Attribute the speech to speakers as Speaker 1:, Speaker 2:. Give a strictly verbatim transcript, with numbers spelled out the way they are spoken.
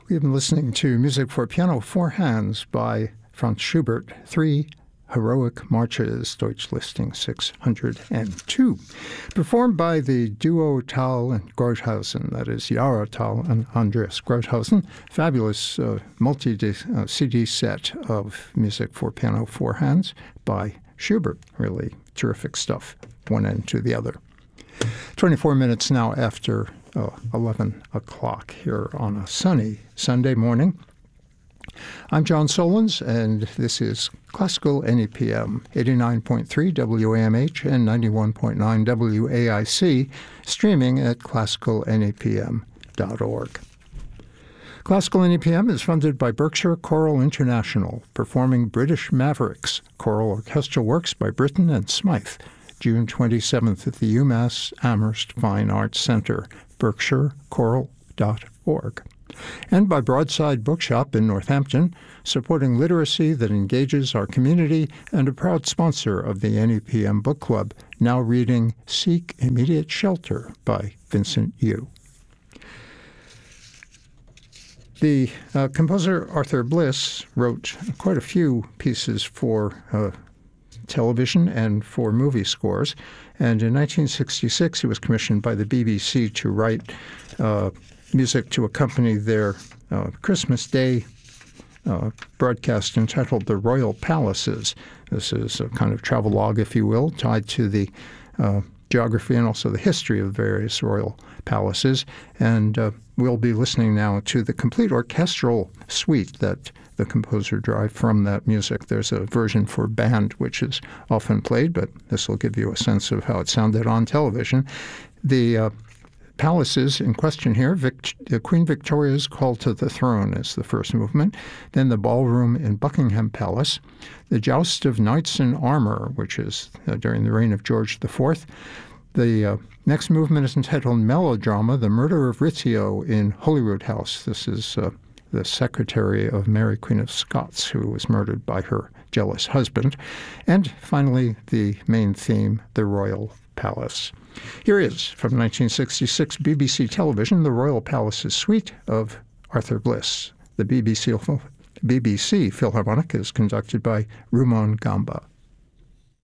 Speaker 1: We've been listening to music for piano, four hands by Franz Schubert, three heroic marches, Deutschlisting six hundred two, performed by the duo Thal and Grothausen, that is Yara Thal and Andreas Grothausen. Fabulous uh, multi-C D set of music for piano, four hands by Schubert. Really terrific stuff, one end to the other. twenty-four minutes now after uh, eleven o'clock here on a sunny Sunday morning. I'm John Solons, and this is Classical N E P M, eighty-nine point three W A M H and ninety-one point nine W A I C, streaming at classical N E P M dot org. Classical N E P M is funded by Berkshire Choral International, performing British Mavericks, choral orchestral works by Britten and Smythe, June twenty-seventh at the UMass Amherst Fine Arts Center, berkshire choral dot org. And by Broadside Bookshop in Northampton, supporting literacy that engages our community, and a proud sponsor of the N E P M Book Club, now reading Seek Immediate Shelter by Vincent Yu. The uh, composer Arthur Bliss wrote quite a few pieces for uh, television and for movie scores, and in nineteen sixty-six he was commissioned by the B B C to write uh, music to accompany their uh, Christmas Day uh, broadcast entitled The Royal Palaces. This is a kind of travelogue, if you will, tied to the uh, geography and also the history of various royal palaces. And uh, we'll be listening now to the complete orchestral suite that the composer derived from that music. There's a version for band, which is often played, but this will give you a sense of how it sounded on television. The uh, palaces in question here, Vic- Queen Victoria's Call to the Throne is the first movement, then the ballroom in Buckingham Palace, the Joust of Knights in Armor, which is uh, during the reign of George the Fourth. The uh, next movement is entitled Melodrama, The Murder of Rizzio in Holyrood House. This is uh, the secretary of Mary Queen of Scots, who was murdered by her jealous husband. And finally, the main theme, The Royal Palace. Here is, from nineteen sixty-six B B C television, The Royal Palace's suite of Arthur Bliss. The B B C, B B C Philharmonic is conducted by Rumon Gamba.